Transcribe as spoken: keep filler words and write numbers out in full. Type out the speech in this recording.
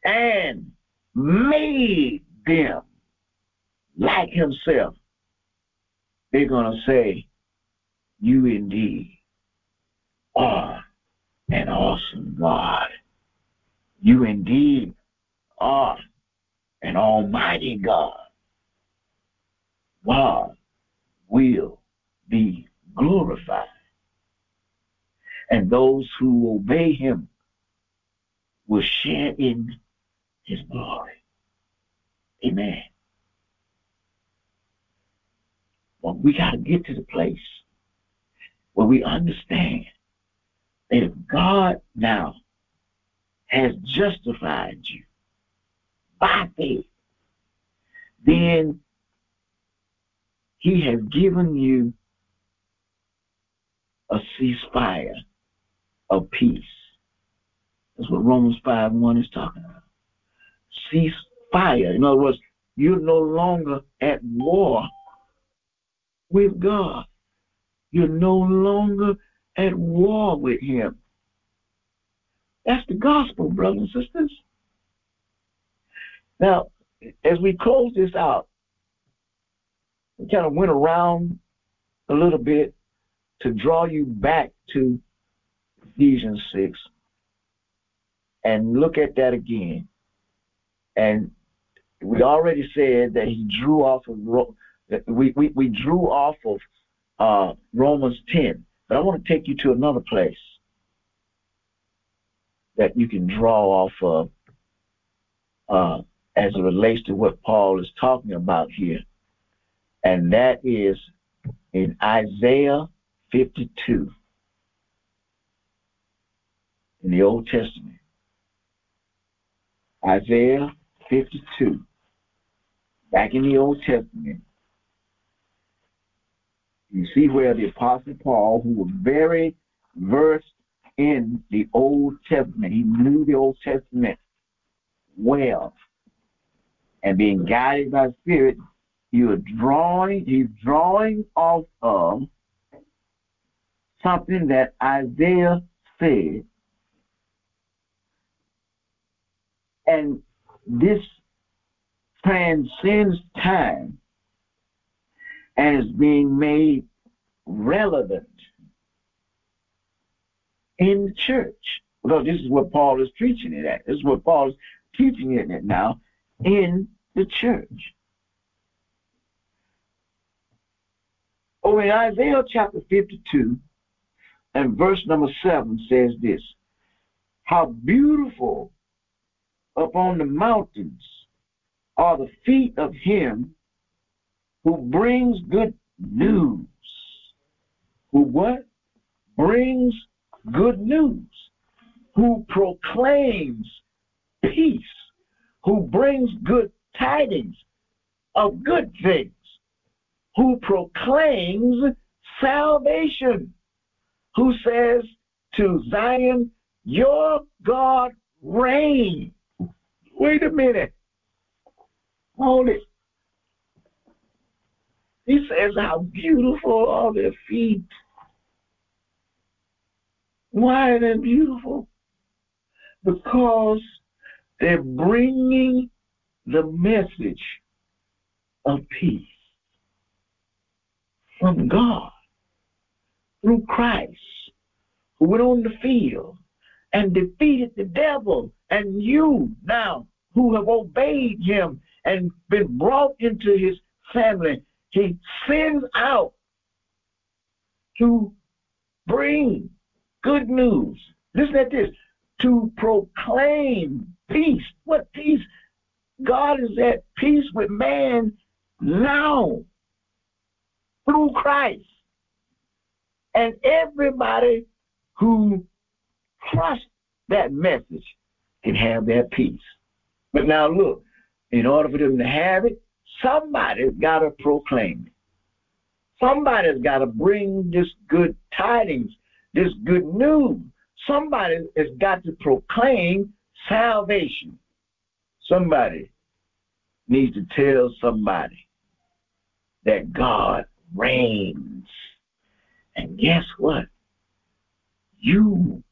and made them like himself, they're going to say, you indeed are an awesome God. You indeed are an almighty God. God will be glorified. And those who obey him will share in his glory. Amen. Well, we got to get to the place where we understand that if God now has justified you by faith, then he has given you a ceasefire of peace. That's what Romans five one is talking about. Ceasefire. In other words, you're no longer at war with God. You're no longer at war with him. That's the gospel, brothers and sisters. Now, as we close this out, we kind of went around a little bit to draw you back to Ephesians six and look at that again. And we already said that he drew off of we we, we drew off of uh, Romans ten, but I want to take you to another place that you can draw off of uh, as it relates to what Paul is talking about here, and that is in Isaiah fifty-two in the Old Testament. Isaiah fifty-two, back in the Old Testament. You see where the Apostle Paul, who was very versed in the Old Testament, he knew the Old Testament well, and being guided by the Spirit, he was drawing, he's drawing off of something that Isaiah said, and this transcends time and is being made relevant in the church. Because this is what Paul is preaching it at. This is what Paul is teaching it at now in the church. Oh, in Isaiah chapter fifty-two and verse number seven says this: how beautiful upon the mountains are the feet of him who brings good news. Who what? Brings good news. Who proclaims peace. Who brings good tidings of good things. Who proclaims salvation. Who says to Zion, your God reigns. Wait a minute. Hold it. He says, how beautiful are their feet. Why are they beautiful? Because they're bringing the message of peace from God through Christ, who went on the field and defeated the devil. And you now, who have obeyed him and been brought into his family, he sends out to bring good news. Listen at this. To proclaim peace. What peace? God is at peace with man now through Christ. And everybody who trusts that message can have that peace. But now look, in order for them to have it, somebody's got to proclaim it. Somebody's got to bring this good tidings, this good news. Somebody has got to proclaim salvation. Somebody needs to tell somebody that God reigns. And guess what? You